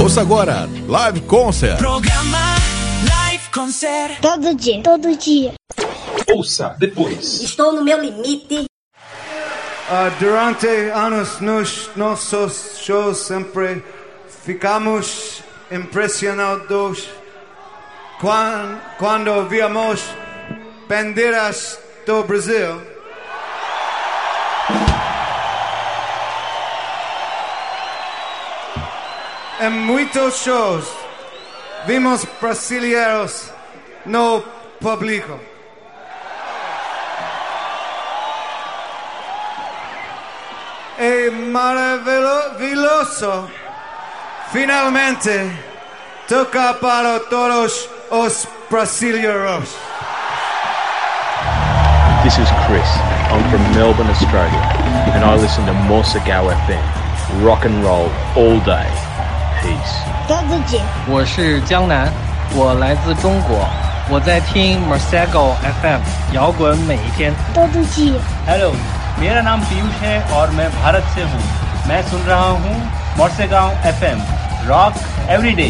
Ouça agora Live Concert. Programa Live Concert. Todo dia, todo dia. Ouça depois. Estou no meu limite. Durante anos nos nossos shows sempre ficamos impressionados quando víamos bandeiras do Brasil. Em muitos shows vimos brasileiros no público. É maravilhoso finalmente tocar para todos os brasileiros. This is Chris. I'm from Melbourne, Australia, and I listen to Morsegao FM. Rock and roll all day. Peace. Todo dia. 我是江南，我来自中国，我在听 Morsegao FM 摇滚每一天。 Todo dia. Hello, मेरा नाम पीयूष है और मैं भारत से हूँ। मैं सुन रहा हूँ Morsegao FM Rock Every Day.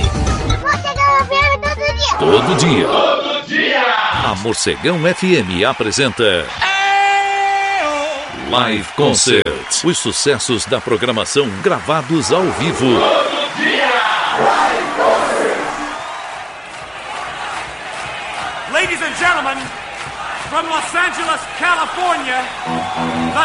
Todo dia. A Morcegão FM apresenta Live Concert. Os sucessos da programação gravados ao vivo. Ladies and gentlemen, from Los Angeles, California, the